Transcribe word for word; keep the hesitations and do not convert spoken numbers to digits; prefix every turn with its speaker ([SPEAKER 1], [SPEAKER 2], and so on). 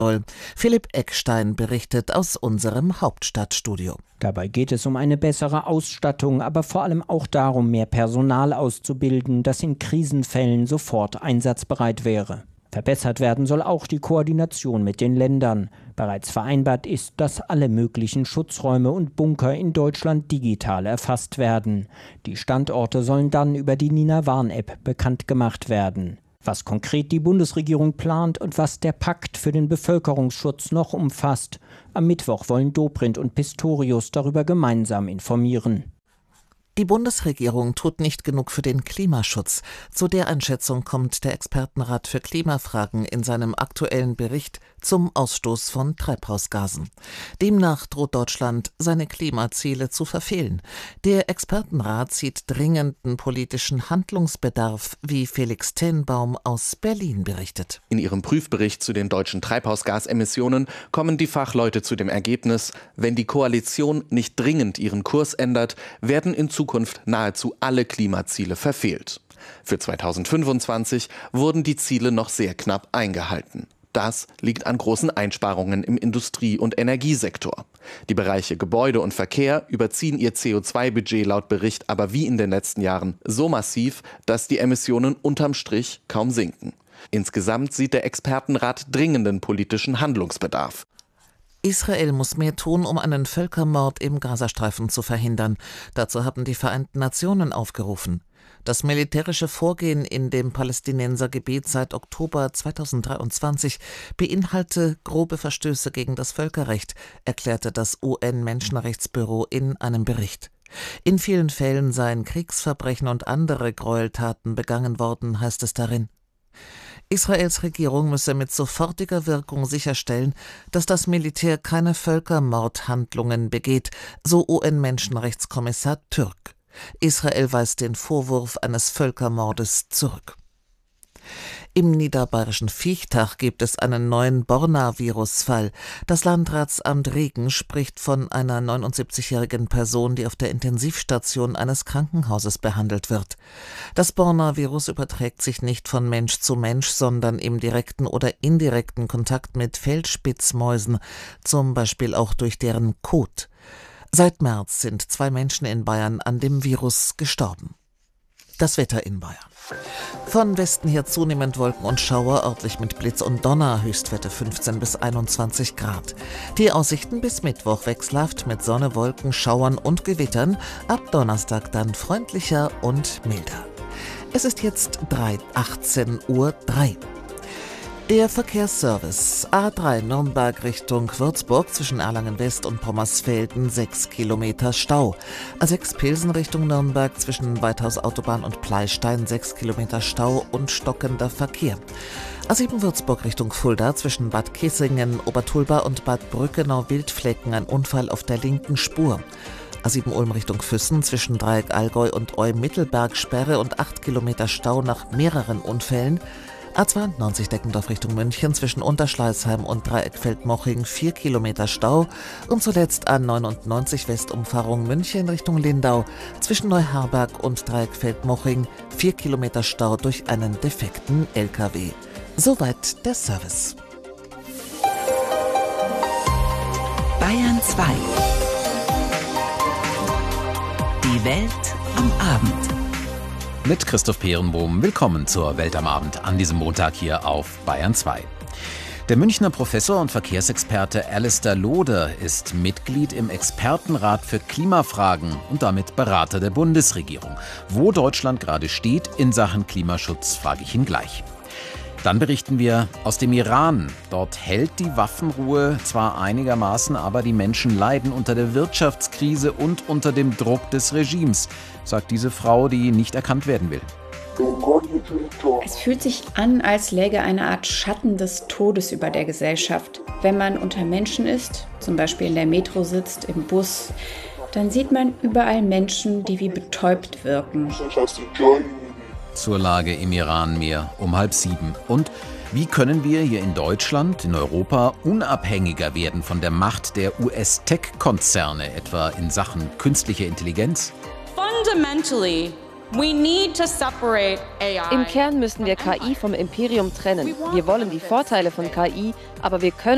[SPEAKER 1] Statoil. Philipp Eckstein berichtet aus unserem Hauptstadtstudio.
[SPEAKER 2] Dabei geht es um eine bessere Ausstattung, aber vor allem auch darum, mehr Personal auszubilden, das in Krisenfällen sofort einsatzbereit wäre. Verbessert werden soll auch die Koordination mit den Ländern. Bereits vereinbart ist, dass alle möglichen Schutzräume und Bunker in Deutschland digital erfasst werden. Die Standorte sollen dann über die Nina Warn-App bekannt gemacht werden. Was konkret die Bundesregierung plant und was der Pakt für den Bevölkerungsschutz noch umfasst. Am Mittwoch wollen Dobrindt und Pistorius darüber gemeinsam informieren.
[SPEAKER 1] Die Bundesregierung tut nicht genug für den Klimaschutz. Zu der Einschätzung kommt der Expertenrat für Klimafragen in seinem aktuellen Bericht zum Ausstoß von Treibhausgasen. Demnach droht Deutschland, seine Klimaziele zu verfehlen. Der Expertenrat sieht dringenden politischen Handlungsbedarf, wie Felix Tenbaum aus Berlin berichtet.
[SPEAKER 3] In ihrem Prüfbericht zu den deutschen Treibhausgasemissionen kommen die Fachleute zu dem Ergebnis, wenn die Koalition nicht dringend ihren Kurs ändert, werden in Zukunft nahezu alle Klimaziele verfehlt. Für zweitausendfünfundzwanzig wurden die Ziele noch sehr knapp eingehalten. Das liegt an großen Einsparungen im Industrie- und Energiesektor. Die Bereiche Gebäude und Verkehr überziehen ihr C O zwei Budget laut Bericht aber wie in den letzten Jahren so massiv, dass die Emissionen unterm Strich kaum sinken. Insgesamt sieht der Expertenrat dringenden politischen Handlungsbedarf.
[SPEAKER 1] Israel muss mehr tun, um einen Völkermord im Gazastreifen zu verhindern. Dazu haben die Vereinten Nationen aufgerufen. Das militärische Vorgehen in dem Palästinensergebiet seit Oktober zweitausenddreiundzwanzig beinhalte grobe Verstöße gegen das Völkerrecht, erklärte das U N-Menschenrechtsbüro in einem Bericht. In vielen Fällen seien Kriegsverbrechen und andere Gräueltaten begangen worden, heißt es darin. Israels Regierung müsse mit sofortiger Wirkung sicherstellen, dass das Militär keine Völkermordhandlungen begeht, so U N-Menschenrechtskommissar Türk. Israel weist den Vorwurf eines Völkermordes zurück. Im niederbayerischen Viechtach gibt es einen neuen Borna-Virus-Fall. Das Landratsamt Regen spricht von einer neunundsiebzigjährigen Person, die auf der Intensivstation eines Krankenhauses behandelt wird. Das Borna-Virus überträgt sich nicht von Mensch zu Mensch, sondern im direkten oder indirekten Kontakt mit Feldspitzmäusen, zum Beispiel auch durch deren Kot. Seit März sind zwei Menschen in Bayern an dem Virus gestorben. Das Wetter in Bayern. Von Westen her zunehmend Wolken und Schauer, örtlich mit Blitz und Donner, Höchstwerte fünfzehn bis einundzwanzig Grad. Die Aussichten bis Mittwoch wechselhaft mit Sonne, Wolken, Schauern und Gewittern, ab Donnerstag dann freundlicher und milder. Es ist jetzt achtzehn Uhr drei. Der Verkehrsservice A drei Nürnberg Richtung Würzburg zwischen Erlangen West und Pommersfelden sechs Kilometer Stau. A sechs Pilsen Richtung Nürnberg zwischen Weithaus Autobahn und Pleistein sechs Kilometer Stau und stockender Verkehr. A sieben Würzburg Richtung Fulda zwischen Bad Kissingen, Obertulba und Bad Brückenau-Wildflecken ein Unfall auf der linken Spur. A sieben Ulm Richtung Füssen zwischen Dreieck Allgäu und Olm-Mittelberg Sperre und acht Kilometer Stau nach mehreren Unfällen. A zweiundneunzig Deckendorf Richtung München zwischen Unterschleißheim und Dreieckfeld-Moching vier Kilometer Stau und zuletzt A neunundneunzig Westumfahrung München Richtung Lindau zwischen Neuharberg und Dreieckfeld-Moching vier Kilometer Stau durch einen defekten L K W. Soweit der Service.
[SPEAKER 4] Bayern zwei. Die Welt am Abend.
[SPEAKER 5] Mit Christoph Peerenbohm, willkommen zur Welt am Abend an diesem Montag hier auf Bayern zwei. Der Münchner Professor und Verkehrsexperte Alistair Loder ist Mitglied im Expertenrat für Klimafragen und damit Berater der Bundesregierung. Wo Deutschland gerade steht in Sachen Klimaschutz, frage ich ihn gleich. Dann berichten wir aus dem Iran. Dort hält die Waffenruhe zwar einigermaßen, aber die Menschen leiden unter der Wirtschaftskrise und unter dem Druck des Regimes, sagt diese Frau, die nicht erkannt werden will.
[SPEAKER 6] Es fühlt sich an, als läge eine Art Schatten des Todes über der Gesellschaft. Wenn man unter Menschen ist, zum Beispiel in der Metro sitzt, im Bus, dann sieht man überall Menschen, die wie betäubt wirken.
[SPEAKER 5] Zur Lage im Iran mehr um halb sieben. Und wie können wir hier in Deutschland, in Europa, unabhängiger werden von der Macht der U S-Tech-Konzerne, etwa in Sachen künstliche Intelligenz?
[SPEAKER 7] Fundamentally, we need to separate A I.
[SPEAKER 8] Im Kern müssen wir K I vom Imperium trennen. Wir wollen die Vorteile von K I, aber wir können